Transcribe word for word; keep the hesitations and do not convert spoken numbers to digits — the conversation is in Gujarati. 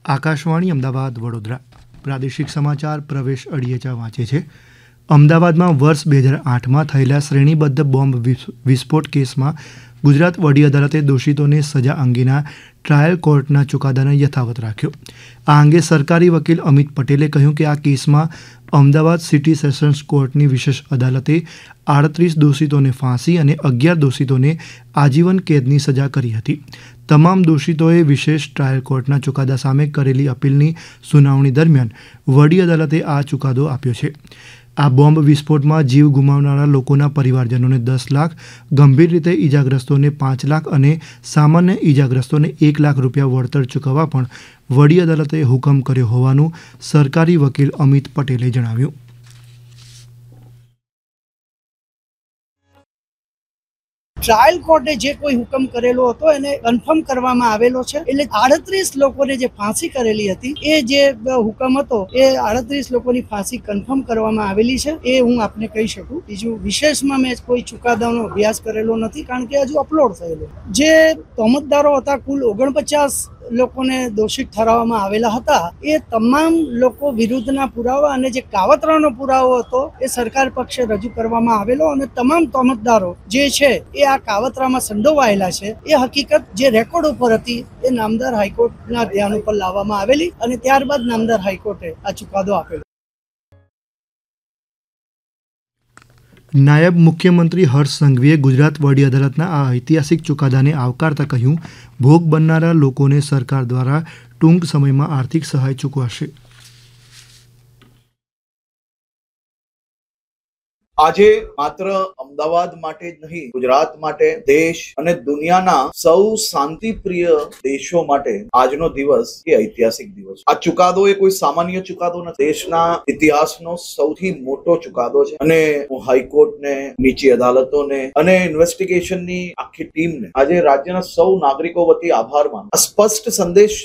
આકાશવાણી અમદાવાદ વડોદરા પ્રાદેશિક સમાચાર પ્રવેશ અડિયેચા વાંચે છે. અમદાવાદમાં વર્ષ બે હજાર આઠમાં થયેલા શ્રેણીબદ્ધ બોમ્બ વિસ્ફોટ કેસમાં ગુજરાત વડી અદાલતે દોષિતોને સજા અંગેના ટ્રાયલ કોર્ટના ચુકાદાને યથાવત રાખ્યો. આ અંગે સરકારી વકીલ અમિત પટેલે કહ્યું કે આ કેસમાં અમદાવાદ સિટી સેશન્સ કોર્ટની વિશેષ અદાલતે આડત્રીસ દોષિતોને ફાંસી અને અગિયાર દોષિતોને આજીવન કેદની સજા કરી હતી. તમામ દોષિતોએ વિશેષ ટ્રાયલ કોર્ટના ચુકાદા સામે કરેલી અપીલની સુનાવણી દરમિયાન વડી અદાલતે આ ચુકાદો આપ્યો છે. આ બોમ્બ વિસ્ફોટમાં જીવ ગુમાવનારા લોકોના પરિવારજનોને દસ લાખ, ગંભીર રીતે ઈજાગ્રસ્તોને પાંચ લાખ અને સામાન્ય ઈજાગ્રસ્તોને એક લાખ રૂપિયા વળતર ચૂકવવા પણ વડી અદાલતે હુકમ કર્યો હોવાનું સરકારી વકીલ અમિત પટેલે જણાવ્યું. ટ્રાયલ કોર્ટે જે કોઈ હુકમ કરેલો હતો એને કન્ફર્મ કરવામાં આવેલો છે. એટલે આડત્રીસ લોકોને જે ફાંસી કરેલી હતી એ જે હુકમ હતો એ આડત્રીસ લોકોની ફાંસી કન્ફર્મ કરવામાં આવેલી છે એ હું આપને કહી શકું. બીજું વિશેષમાં મેં કોઈ ચુકાદાનો અભ્યાસ કરેલો નથી કારણ કે હજુ અપલોડ થયેલો. જે તોમતદારો હતા કુલ ઓગણપચાસ લોકોને દોષિત ઠરાવવામાં આવેલા હતા. એ તમામ લોકો વિરુદ્ધના પુરાવા અને જે કાવતરાનો પુરાવો હતો એ સરકાર પક્ષે રજૂ કરવામાં આવેલો અને તમામ તોમતદારો જે છે એ આ કાવતરામાં સંડોવાયેલા છે એ હકીકત જે રેકોર્ડ ઉપર હતી એ નામદાર હાઈકોર્ટના ધ્યાન ઉપર લાવવામાં આવેલી અને ત્યારબાદ નામદાર હાઈકોર્ટે આ ચુકાદો આપેલો. નાયબ મુખ્યમંત્રી હર્ષ સંઘવીએ ગુજરાત વડી અદાલતના આ ઐતિહાસિક ચુકાદાને આવકારતા કહ્યું, ભોગ બનનારા લોકોને સરકાર દ્વારા ટૂંક સમયમાં આર્થિક સહાય ચૂકવાશે. આજે માત્ર અમદાવાદ માટે જ નહીં, ગુજરાત માટે, દેશ અને દુનિયાના સૌ શાંતિપ્રિય દેશો માટે આજનો દિવસ એ ઐતિહાસિક દિવસ. આ ચુકાદો એ કોઈ સામાન્ય ચુકાદો નથી. દેશના ઇતિહાસનો સૌથી મોટો ચુકાદો છે અને હું હાઈકોર્ટને, નીચી અદાલતોને અને ઇન્વેસ્ટિગેશનની આખી ટીમને આજે રાજ્યના સૌ નાગરિકો વતી આભાર માનું. આ સ્પષ્ટ સંદેશ